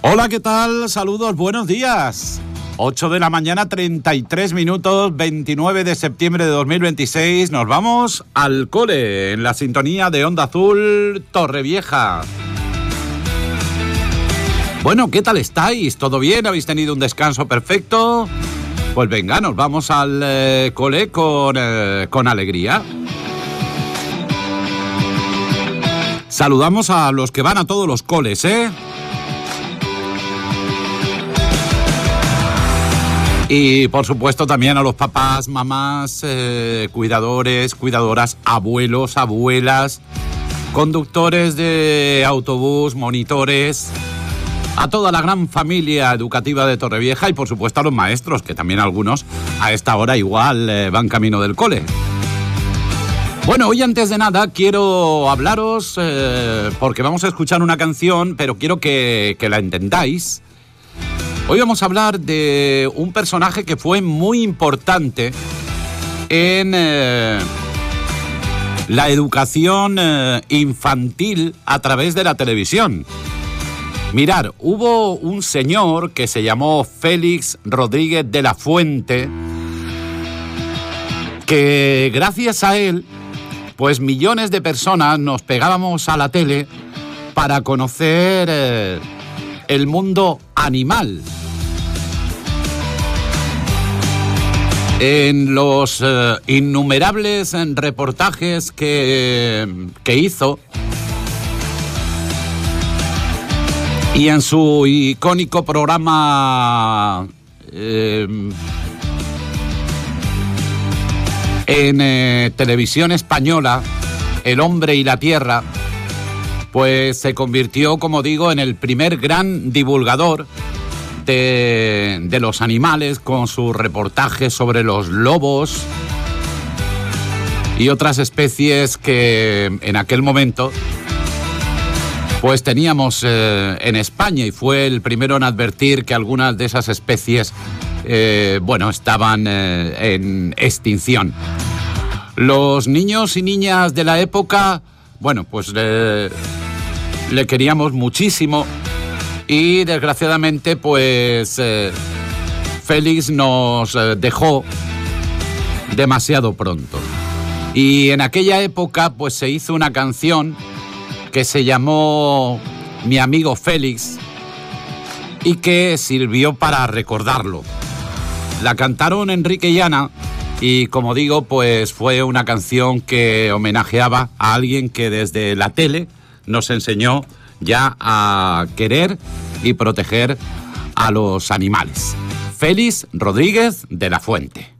Hola, ¿qué tal? Saludos, buenos días. 8 de la mañana, 33 minutos, 29 de septiembre de 2026. Nos vamos al cole, en la sintonía de Onda Azul Torrevieja. Bueno, ¿qué tal estáis? ¿Todo bien? ¿Habéis tenido un descanso perfecto? Pues venga, nos vamos al cole con alegría. Saludamos a los que van a todos los coles, ¿eh? Y por supuesto también a los papás, mamás, cuidadores, cuidadoras, abuelos, abuelas, conductores de autobús, monitores, a toda la gran familia educativa de Torrevieja y por supuesto a los maestros, que también algunos a esta hora igual van camino del cole. Bueno, hoy antes de nada quiero hablaros, porque vamos a escuchar una canción, pero quiero que la entendáis. Hoy vamos a hablar de un personaje que fue muy importante en la educación infantil a través de la televisión. Mirad, hubo un señor que se llamó Félix Rodríguez de la Fuente, que gracias a él, pues millones de personas nos pegábamos a la tele para conocer el mundo animal. En los innumerables reportajes que hizo y en su icónico programa en televisión española, El hombre y la tierra, pues se convirtió, como digo, en el primer gran divulgador de los animales, con sus reportajes sobre los lobos y otras especies que en aquel momento pues teníamos en España, y fue el primero en advertir que algunas de esas especies estaban en extinción. Los niños y niñas de la época, pues le queríamos muchísimo. Y desgraciadamente, pues Félix nos dejó demasiado pronto. Y en aquella época, pues se hizo una canción que se llamó Mi amigo Félix y que sirvió para recordarlo. La cantaron Enrique y Ana y, como digo, pues fue una canción que homenajeaba a alguien que desde la tele nos enseñó ya a querer y proteger a los animales. Félix Rodríguez de la Fuente.